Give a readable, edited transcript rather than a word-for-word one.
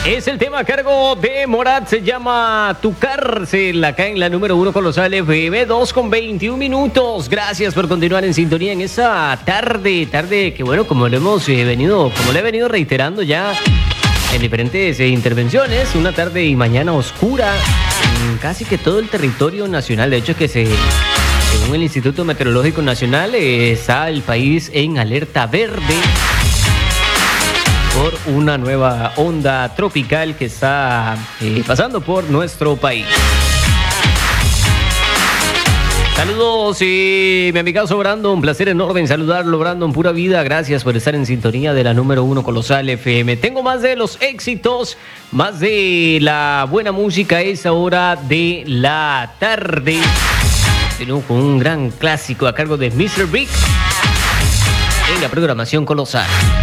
Es el tema a cargo de Morat, se llama Tu Cárcel, acá en la número 1 Colosal FM, 2:21. Gracias por continuar en sintonía en esa tarde que bueno, como le he venido reiterando ya en diferentes intervenciones, una tarde y mañana oscura en casi que todo el territorio nacional. De hecho, según el Instituto Meteorológico Nacional, está el país en alerta verde por una nueva onda tropical que está pasando por nuestro país. Saludos, mi amigazo Brandon, un placer enorme en saludarlo, Brandon, pura vida, gracias por estar en sintonía de la número 1 Colosal FM. Tengo más de los éxitos, más de la buena música a esa hora de la tarde. Tenemos un gran clásico a cargo de Mr. Big en la programación Colosal.